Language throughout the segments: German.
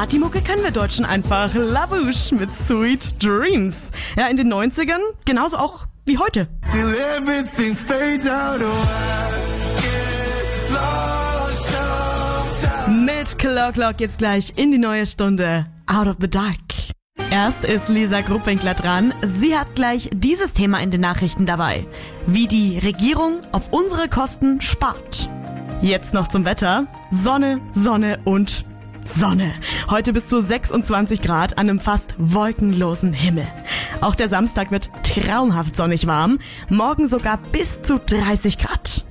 Partymucke können wir Deutschen einfach. Lavouche mit Sweet Dreams. Ja, in den 90ern, genauso auch wie heute. Mit Clock geht's gleich in die neue Stunde Out of the Dark. Erst ist Lisa Gruppwinkler dran. Sie hat gleich dieses Thema in den Nachrichten dabei. Wie die Regierung auf unsere Kosten spart. Jetzt noch zum Wetter. Sonne, Sonne und Sonne. Heute bis zu 26 Grad an einem fast wolkenlosen Himmel. Auch der Samstag wird traumhaft sonnig warm. Morgen sogar bis zu 30 Grad.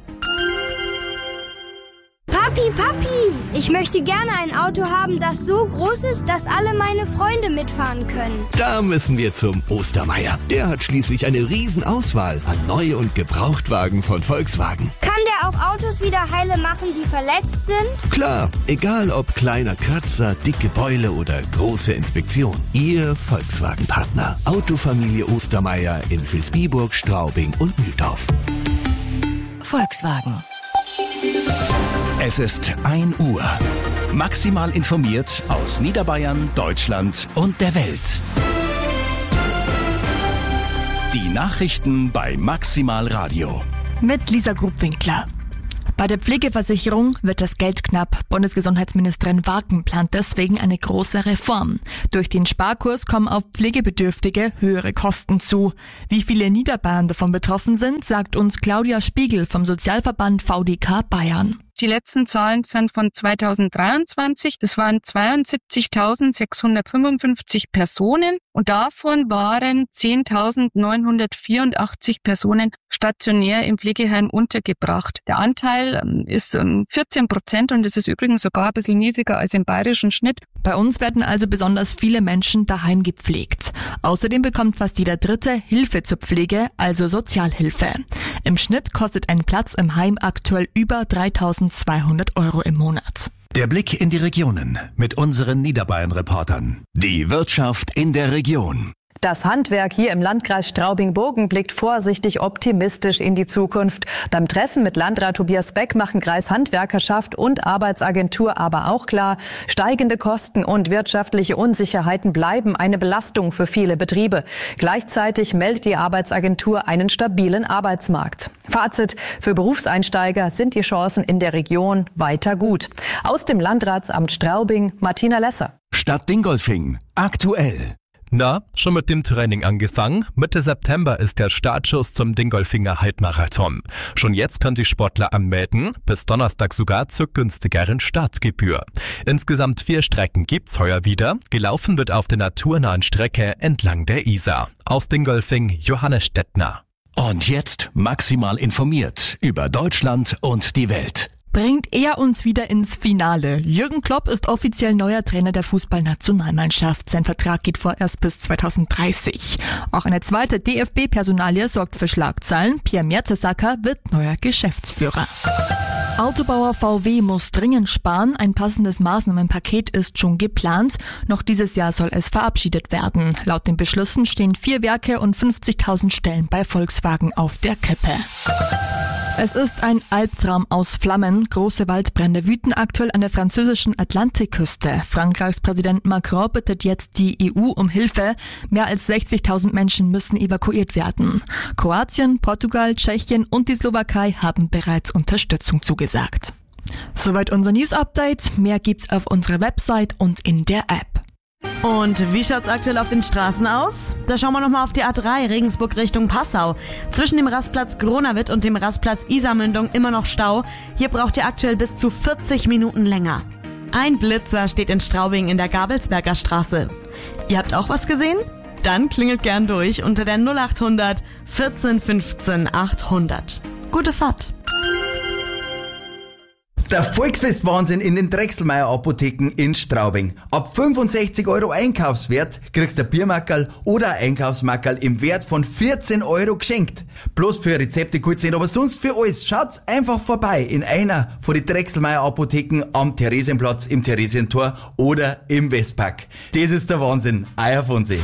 Papi, ich möchte gerne ein Auto haben, das so groß ist, dass alle meine Freunde mitfahren können. Da müssen wir zum Ostermeier. Der hat schließlich eine Riesenauswahl an Neu- und Gebrauchtwagen von Volkswagen. Kann der auch Autos wieder heile machen, die verletzt sind? Klar, egal ob kleiner Kratzer, dicke Beule oder große Inspektion. Ihr Volkswagen-Partner. Autofamilie Ostermeier in Vilsbiburg, Straubing und Mühldorf. Volkswagen. Es ist 1 Uhr. Maximal informiert aus Niederbayern, Deutschland und der Welt. Die Nachrichten bei Maximal Radio. Mit Lisa Gruppwinkler. Bei der Pflegeversicherung wird das Geld knapp. Bundesgesundheitsministerin Wagen plant deswegen eine große Reform. Durch den Sparkurs kommen auf Pflegebedürftige höhere Kosten zu. Wie viele Niederbayern davon betroffen sind, sagt uns Claudia Spiegel vom Sozialverband VDK Bayern. Die letzten Zahlen sind von 2023. Das waren 72.655 Personen und davon waren 10.984 Personen stationär im Pflegeheim untergebracht. Der Anteil ist 14% und das ist übrigens sogar ein bisschen niedriger als im bayerischen Schnitt. Bei uns werden also besonders viele Menschen daheim gepflegt. Außerdem bekommt fast jeder Dritte Hilfe zur Pflege, also Sozialhilfe. Im Schnitt kostet ein Platz im Heim aktuell über 3.200 € im Monat. Der Blick in die Regionen mit unseren Niederbayern-Reportern. Die Wirtschaft in der Region. Das Handwerk hier im Landkreis Straubing-Burgen blickt vorsichtig optimistisch in die Zukunft. Beim Treffen mit Landrat Tobias Beck machen Kreishandwerkerschaft und Arbeitsagentur aber auch klar, steigende Kosten und wirtschaftliche Unsicherheiten bleiben eine Belastung für viele Betriebe. Gleichzeitig meldet die Arbeitsagentur einen stabilen Arbeitsmarkt. Fazit: Für Berufseinsteiger sind die Chancen in der Region weiter gut. Aus dem Landratsamt Straubing, Martina Lesser. Stadt Dingolfing. Aktuell. Na, schon mit dem Training angefangen? Mitte September ist der Startschuss zum Dingolfinger Halbmarathon. Schon jetzt können sich Sportler anmelden, bis Donnerstag sogar zur günstigeren Startgebühr. Insgesamt 4 Strecken gibt's heuer wieder. Gelaufen wird auf der naturnahen Strecke entlang der Isar. Aus Dingolfing, Johannes Stettner. Und jetzt maximal informiert über Deutschland und die Welt. Bringt er uns wieder ins Finale. Jürgen Klopp ist offiziell neuer Trainer der Fußballnationalmannschaft. Sein Vertrag geht vorerst bis 2030. Auch eine zweite DFB-Personalie sorgt für Schlagzeilen. Pierre Mertesacker wird neuer Geschäftsführer. Autobauer VW muss dringend sparen. Ein passendes Maßnahmenpaket ist schon geplant. Noch dieses Jahr soll es verabschiedet werden. Laut den Beschlüssen stehen 4 Werke und 50.000 Stellen bei Volkswagen auf der Kippe. Es ist ein Albtraum aus Flammen. Große Waldbrände wüten aktuell an der französischen Atlantikküste. Frankreichs Präsident Macron bittet jetzt die EU um Hilfe. Mehr als 60.000 Menschen müssen evakuiert werden. Kroatien, Portugal, Tschechien und die Slowakei haben bereits Unterstützung zugesagt. Soweit unser News-Update. Mehr gibt's auf unserer Website und in der App. Und wie schaut's aktuell auf den Straßen aus? Da schauen wir nochmal auf die A3 Regensburg Richtung Passau. Zwischen dem Rastplatz Gronawitz und dem Rastplatz Isarmündung immer noch Stau. Hier braucht ihr aktuell bis zu 40 Minuten länger. Ein Blitzer steht in Straubing in der Gabelsberger Straße. Ihr habt auch was gesehen? Dann klingelt gern durch unter der 0800 14 15 800. Gute Fahrt! Der Volksfest-Wahnsinn in den Drechselmeier-Apotheken in Straubing. Ab 65 € Einkaufswert kriegst du ein Biermackerl oder ein Einkaufsmackerl im Wert von 14 € geschenkt. Bloß für Rezepte kurz sehen, aber sonst für alles. Schaut's einfach vorbei in einer von den Drechselmeier-Apotheken am Theresienplatz, im Theresientor oder im Westpark. Das ist der Wahnsinn. Euer Fonsi.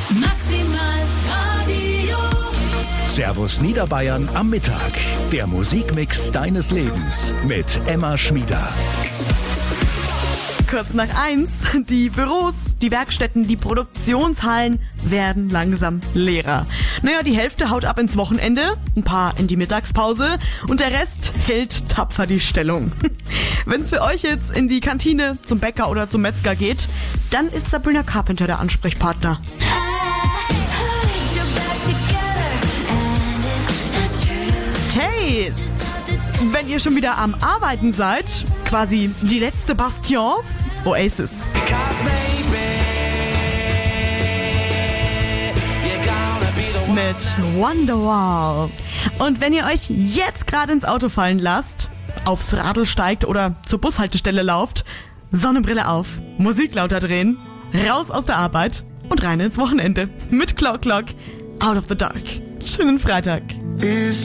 Servus Niederbayern am Mittag. Der Musikmix deines Lebens mit Emma Schmieder. kurz nach 1. Die Büros, die Werkstätten, die Produktionshallen werden langsam leerer. Naja, die Hälfte haut ab ins Wochenende, ein paar in die Mittagspause und der Rest hält tapfer die Stellung. Wenn es für euch jetzt in die Kantine, zum Bäcker oder zum Metzger geht, dann ist Sabrina Carpenter der Ansprechpartner. Taste! Wenn ihr schon wieder am Arbeiten seid, quasi die letzte Bastion, Oasis. Mit Wonderwall. Und wenn ihr euch jetzt gerade ins Auto fallen lasst, aufs Radl steigt oder zur Bushaltestelle lauft, Sonnenbrille auf, Musik lauter drehen, raus aus der Arbeit und rein ins Wochenende. Mit Clock Clock, Out of the Dark. Schönen Freitag.